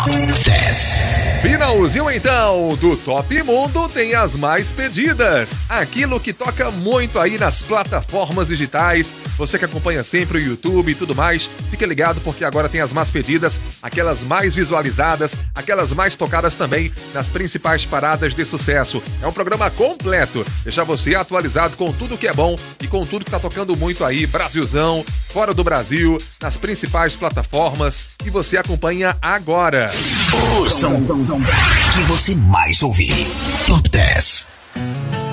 10. Finalzinho então do Top Mundo tem as mais pedidas. Aquilo que toca muito aí nas plataformas digitais. Você que acompanha sempre o YouTube e tudo mais, fique ligado porque agora tem as mais pedidas, aquelas mais visualizadas, aquelas mais tocadas também nas principais paradas de sucesso. É um programa completo, deixar você atualizado com tudo que é bom e com tudo que tá tocando muito aí, Brasilzão, fora do Brasil, nas principais plataformas, e você acompanha agora. O som que você mais ouvir. Top 10.